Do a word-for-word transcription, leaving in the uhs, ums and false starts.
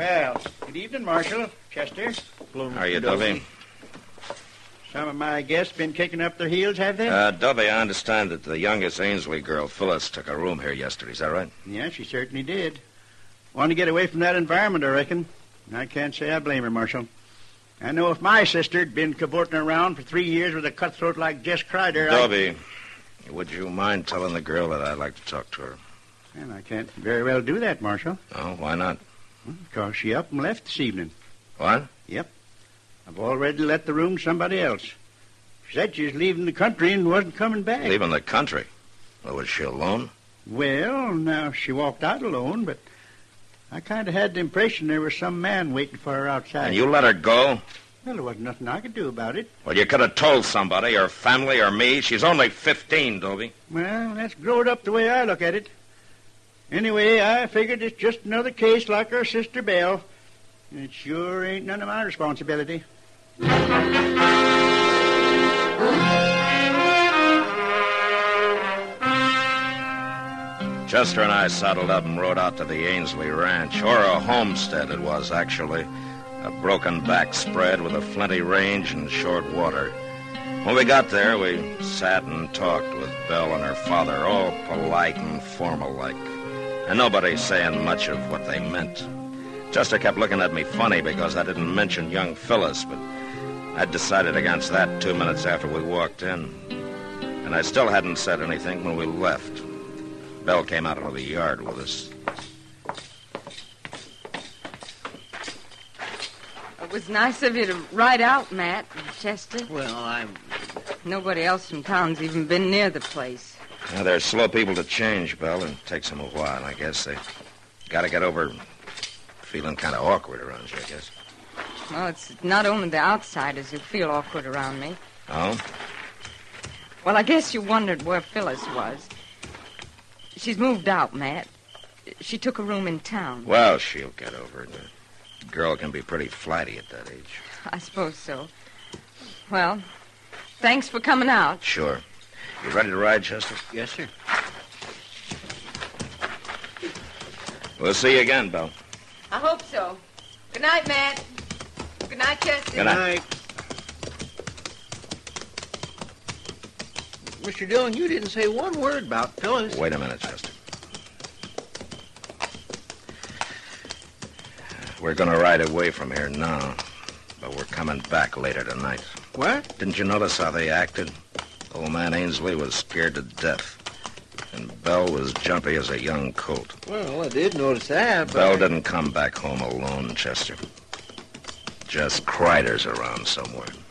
Well, good evening, Marshal. Chester. Hello, How are you, Dovey? Some of my guests been kicking up their heels, have they? Uh, Dovey, I understand that the youngest Ainsley girl, Phyllis, took a room here yesterday. Is that right? Yeah, she certainly did. Wanted to get away from that environment, I reckon. I can't say I blame her, Marshal. I know if my sister'd been cavorting around for three years with a cutthroat like Jess Crider, Dovey, I... would you mind telling the girl that I'd like to talk to her? Well, I can't very well do that, Marshal. Oh, why not? Well, because she up and left this evening. What? Yep. I've already let the room to somebody else. She said she was leaving the country and wasn't coming back. Leaving the country? Well, was she alone? Well, now, she walked out alone, but I kind of had the impression there was some man waiting for her outside. And you let her go? Well, there wasn't nothing I could do about it. Well, you could have told somebody, or family, or me. She's only fifteen, Dovey. Well, that's growed up the way I look at it. Anyway, I figured it's just another case like her sister Belle. It sure ain't none of my responsibility. Chester and I saddled up and rode out to the Ainsley Ranch, or a homestead it was, actually. A broken back spread with a flinty range and short water. When we got there, we sat and talked with Belle and her father, all polite and formal-like, and nobody saying much of what they meant. Chester kept looking at me funny because I didn't mention young Phyllis, but I'd decided against that two minutes after we walked in. And I still hadn't said anything when we left. Belle came out into the yard with us. It was nice of you to ride out, Matt and Chester. Well, I'm... Nobody else from town's even been near the place. Now, they're slow people to change, Belle. It takes them a while, I guess. They got to get over feeling kind of awkward around you, I guess. Well, it's not only the outsiders who feel awkward around me. Oh? Well, I guess you wondered where Phyllis was. She's moved out, Matt. She took a room in town. Well, she'll get over it. A girl can be pretty flighty at that age. I suppose so. Well, thanks for coming out. Sure. You ready to ride, Chester? Yes, sir. We'll see you again, Belle. I hope so. Good night, Matt. Good night, Chester. Good night. Mister Dillon, you didn't say one word about Phyllis. Wait a minute, Chester. We're going to ride away from here now, but we're coming back later tonight. What? Didn't you notice how they acted? Old man Ainsley was scared to death, and Belle was jumpy as a young colt. Well, I did notice that, but... Belle I... didn't come back home alone, Chester. Just Crider's around somewhere.